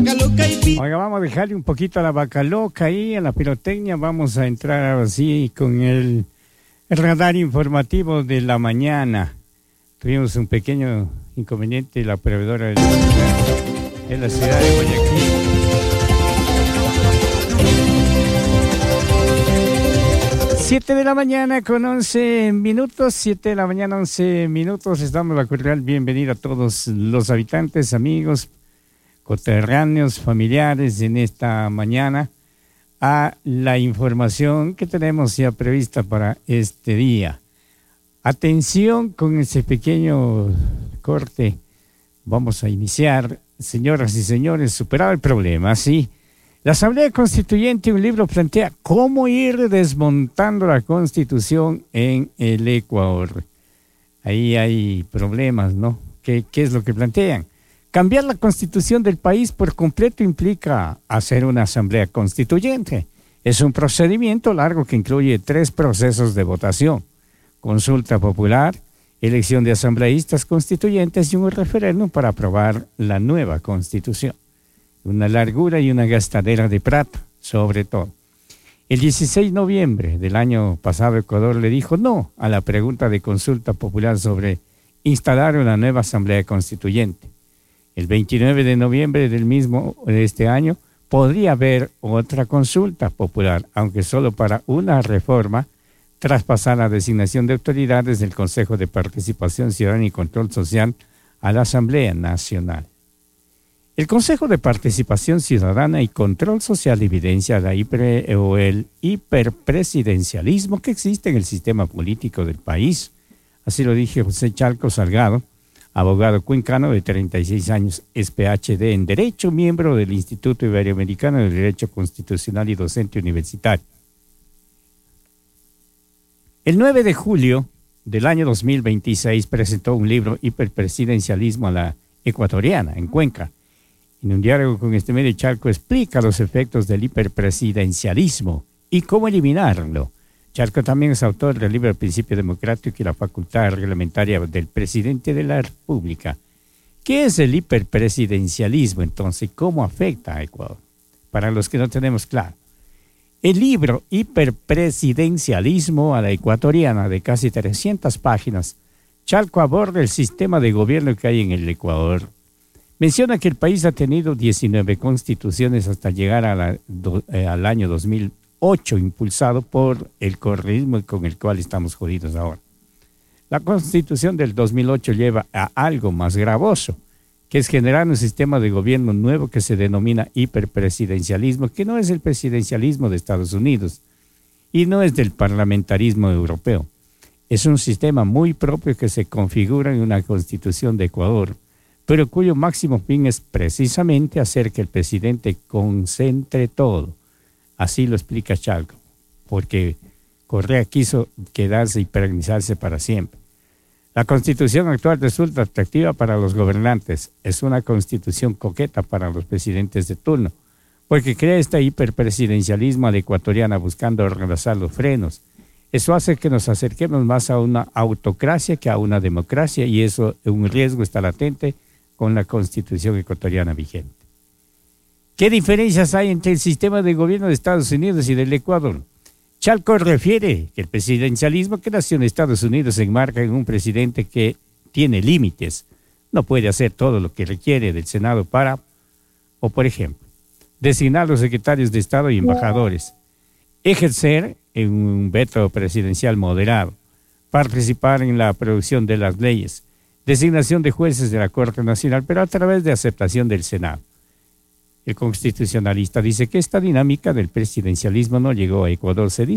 vaca loca y... Oiga, vamos a dejarle un poquito a la vaca loca ahí, a la pirotecnia. Vamos a entrar así con el radar informativo de la mañana. Tuvimos un pequeño inconveniente, la proveedora de la ciudad de Guayaquil. Siete de la mañana con 11 minutos, 7 de la mañana 11 minutos. Les damos la cordial bienvenida a todos los habitantes, amigos, coterráneos, familiares en esta mañana a la información que tenemos ya prevista para este día. Atención con ese pequeño corte. Vamos a iniciar, señoras y señores, superado el problema, ¿sí? La Asamblea Constituyente, un libro plantea cómo ir desmontando la Constitución en el Ecuador. Ahí hay problemas, ¿no? ¿Qué es lo que plantean? Cambiar la Constitución del país por completo implica hacer una Asamblea Constituyente. Es un procedimiento largo que incluye 3 procesos de votación: consulta popular, elección de asambleístas constituyentes y un referéndum para aprobar la nueva Constitución. Una largura y una gastadera de plata, sobre todo. El 16 de noviembre del año pasado, Ecuador le dijo no a la pregunta de consulta popular sobre instalar una nueva Asamblea Constituyente. El 29 de noviembre de este año podría haber otra consulta popular, aunque solo para una reforma, tras pasar la designación de autoridades del Consejo de Participación Ciudadana y Control Social a la Asamblea Nacional. El Consejo de Participación Ciudadana y Control Social evidencia el hiperpresidencialismo que existe en el sistema político del país. Así lo dijo José Chalco Salgado, abogado cuencano de 36 años, es PhD en Derecho, miembro del Instituto Iberoamericano de Derecho Constitucional y docente universitario. El 9 de julio del año 2026 presentó un libro, Hiperpresidencialismo a la Ecuatoriana, en Cuenca. En un diálogo con este medio, Chalco explica los efectos del hiperpresidencialismo y cómo eliminarlo. Chalco también es autor del libro El Principio Democrático y la Facultad Reglamentaria del Presidente de la República. ¿Qué es el hiperpresidencialismo entonces? ¿Cómo afecta a Ecuador? Para los que no tenemos claro. El libro Hiperpresidencialismo a la Ecuatoriana, de casi 300 páginas, Chalco aborda el sistema de gobierno que hay en el Ecuador. Menciona que el país ha tenido 19 constituciones hasta llegar al año 2008, impulsado por el correísmo con el cual estamos jodidos ahora. La Constitución del 2008 lleva a algo más gravoso, que es generar un sistema de gobierno nuevo que se denomina hiperpresidencialismo, que no es el presidencialismo de Estados Unidos y no es del parlamentarismo europeo. Es un sistema muy propio que se configura en una Constitución de Ecuador, pero cuyo máximo fin es precisamente hacer que el presidente concentre todo. Así lo explica Chalco, porque Correa quiso quedarse y perennizarse para siempre. La Constitución actual resulta atractiva para los gobernantes. Es una Constitución coqueta para los presidentes de turno, porque crea este hiperpresidencialismo a la ecuatoriana buscando relanzar los frenos. Eso hace que nos acerquemos más a una autocracia que a una democracia, y eso, un riesgo está latente con la Constitución ecuatoriana vigente. ¿Qué diferencias hay entre el sistema de gobierno de Estados Unidos y del Ecuador? Chalco refiere que el presidencialismo que nació en Estados Unidos se enmarca en un presidente que tiene límites. No puede hacer todo lo que requiere del Senado por ejemplo, designar los secretarios de Estado y embajadores, ejercer un veto presidencial moderado, participar en la producción de las leyes, designación de jueces de la Corte Nacional, pero a través de aceptación del Senado. El constitucionalista dice que esta dinámica del presidencialismo no llegó a Ecuador, se dice